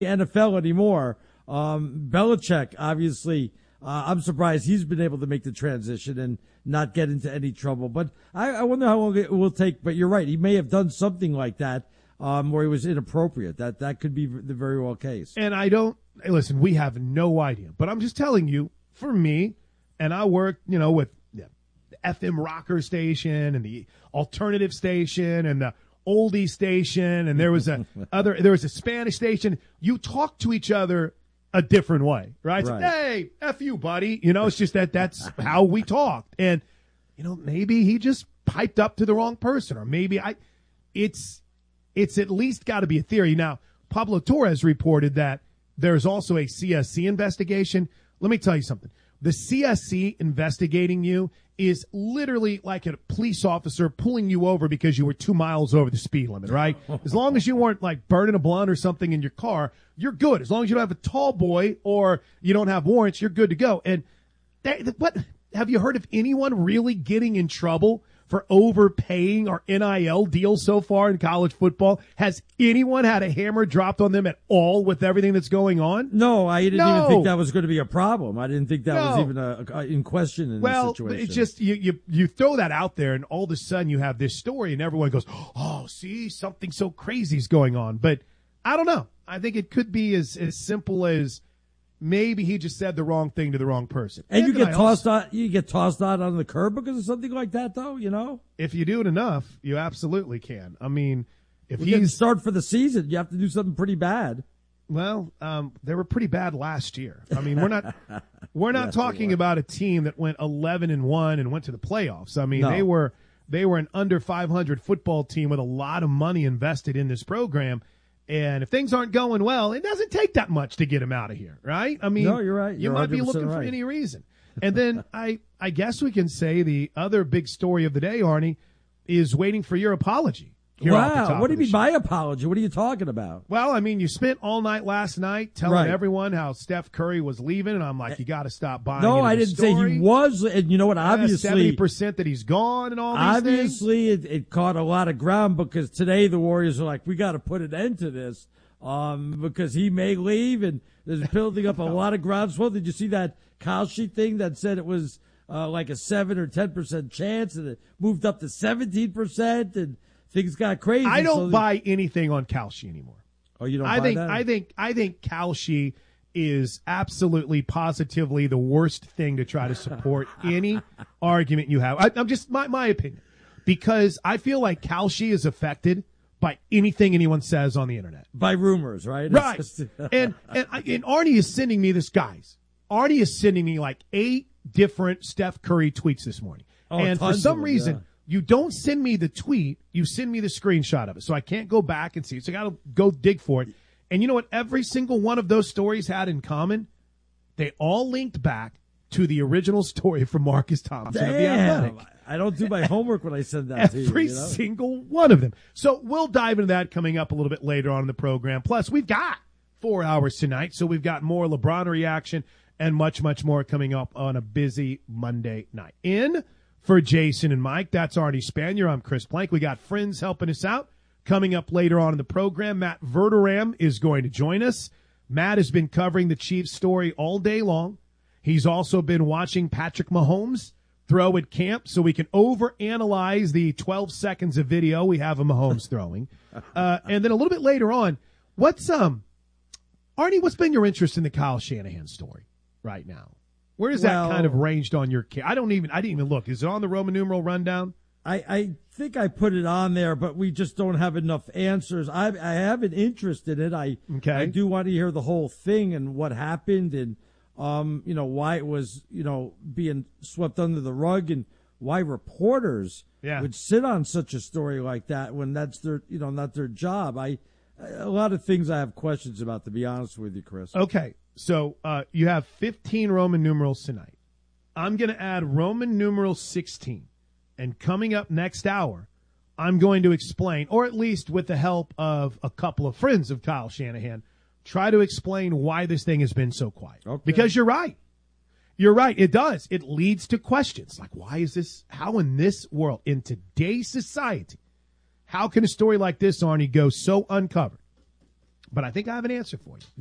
NFL anymore. Belichick, obviously, I'm surprised he's been able to make the transition and not get into any trouble. But I wonder how long it will take. But you're right. He may have done something like that where he was inappropriate. That could be the very well case. And listen, we have no idea. But I'm just telling you, for me, and I work, with the FM rocker station and the alternative station and the oldie station, and there was a Spanish station. You talk to each other a different way, right? Right. Hey, F you, buddy. It's just that's how we talked. And, maybe he just piped up to the wrong person, or maybe it's at least got to be a theory. Now, Pablo Torres reported that there's also a CSC investigation. Let me tell you something. The CSC investigating you is literally like a police officer pulling you over because you were 2 miles over the speed limit, right? As long as you weren't like burning a blunt or something in your car, you're good. As long as you don't have a tall boy or you don't have warrants, you're good to go. And what have you heard of anyone really getting in trouble for overpaying or NIL deals so far in college football? Has anyone had a hammer dropped on them at all with everything that's going on? No, I didn't even think that was going to be a problem. I didn't think that was even in question in this situation. Well, it's just you throw that out there, and all of a sudden you have this story, and everyone goes, "Oh, see, something so crazy is going on." But I don't know. I think it could be as simple as maybe he just said the wrong thing to the wrong person. And you get tossed out on the curb because of something like that, though, If you do it enough, you absolutely can. I mean, if he's start for the season, you have to do something pretty bad. Well, they were pretty bad last year. I mean, we're not talking about a team that went 11-1 and went to the playoffs. I mean, they were an under 500 football team with a lot of money invested in this program. And if things aren't going well, it doesn't take that much to get him out of here, right? I mean, no, you're right. You might be looking for any reason. And then I guess we can say the other big story of the day, Arnie, is waiting for your apology. Wow. What do you mean my apology? What are you talking about? Well, I mean, you spent all night last night telling everyone how Steph Curry was leaving, and I'm like, you got to stop buying No, I didn't say he was. And you know what? Obviously, 70% that he's gone and all these obviously, it caught a lot of ground because today the Warriors are like, we got to put an end to this because he may leave, and there's building up a lot of groundswell. Did you see that Kalshi thing that said it was like a 7 or 10% chance, and it moved up to 17%, and things got crazy. I don't buy anything on Kalshi anymore. Oh, you don't buy that? I think Kalshi is absolutely, positively the worst thing to try to support any argument you have. I'm just my opinion, because I feel like Kalshi is affected by anything anyone says on the internet. By rumors, right? Right. and Arnie is sending me this, guys. Arnie is sending me like 8 different Steph Curry tweets this morning. Oh, and for some reason, you don't send me the tweet, you send me the screenshot of it. So I can't go back and see it. So I got to go dig for it. And you know what every single one of those stories had in common? They all linked back to the original story from Marcus Thompson of The Athletic. I don't do my homework when I send that to you. Every single one of them. So we'll dive into that coming up a little bit later on in the program. Plus, we've got 4 hours tonight, so we've got more LeBron reaction and much, much more coming up on a busy Monday night. For Jason and Mike, that's Arnie Spanier. I'm Chris Plank. We got friends helping us out. Coming up later on in the program, Matt Verderam is going to join us. Matt has been covering the Chiefs story all day long. He's also been watching Patrick Mahomes throw at camp, so we can overanalyze the 12 seconds of video we have of Mahomes throwing. And then a little bit later on, Arnie, what's been your interest in the Kyle Shanahan story right now? Where is that kind of ranged on your kid? I didn't even look. Is it on the Roman numeral rundown? I think I put it on there, but we just don't have enough answers. I have an interest in it. I do want to hear the whole thing and what happened and why it was being swept under the rug and why reporters would sit on such a story like that when that's their not their job. A lot of things I have questions about, to be honest with you, Chris. Okay. So you have 15 Roman numerals tonight. I'm going to add Roman numeral 16. And coming up next hour, I'm going to explain, or at least with the help of a couple of friends of Kyle Shanahan, try to explain why this thing has been so quiet. Okay. Because you're right. You're right. It does. It leads to questions like, why is this? How in this world, in today's society, how can a story like this, Arnie, go so uncovered? But I think I have an answer for you.